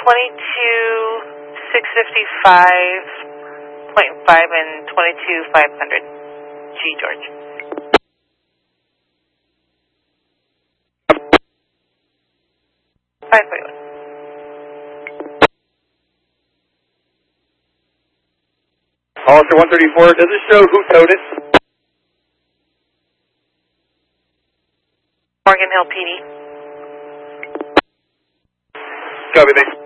22,655.5 and 22,500. G, George. Officer 134, does it show who towed it? Morgan Hill PD. Copy, thanks.